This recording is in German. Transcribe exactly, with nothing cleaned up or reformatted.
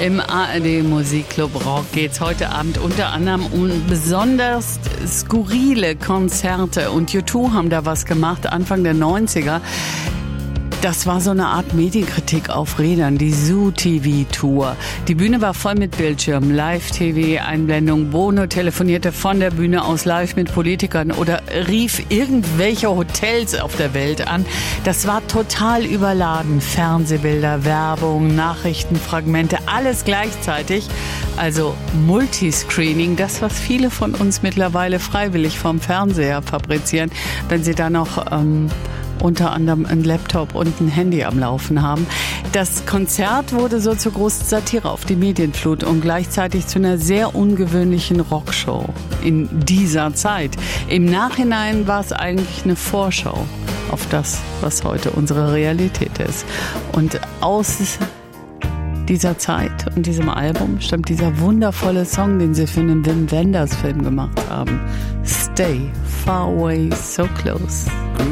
Im A R D Musikclub Rock geht's heute Abend unter anderem um besonders skurrile Konzerte. Und U zwei haben da was gemacht, Anfang der neunziger. Das war so eine Art Medienkritik auf Rädern, die Zoo-T V-Tour. Die Bühne war voll mit Bildschirmen, Live-T V-Einblendung. Bono telefonierte von der Bühne aus live mit Politikern oder rief irgendwelche Hotels auf der Welt an. Das war total überladen. Fernsehbilder, Werbung, Nachrichtenfragmente, alles gleichzeitig. Also Multiscreening, das, was viele von uns mittlerweile freiwillig vom Fernseher fabrizieren, wenn sie da noch ähm, unter anderem ein Laptop und ein Handy am Laufen haben. Das Konzert wurde so zur großen Satire auf die Medienflut und gleichzeitig zu einer sehr ungewöhnlichen Rockshow in dieser Zeit. Im Nachhinein war es eigentlich eine Vorschau auf das, was heute unsere Realität ist. Und aus dieser Zeit und diesem Album stammt dieser wundervolle Song, den sie für einen Wim Wenders Film gemacht haben. Stay far away, so close.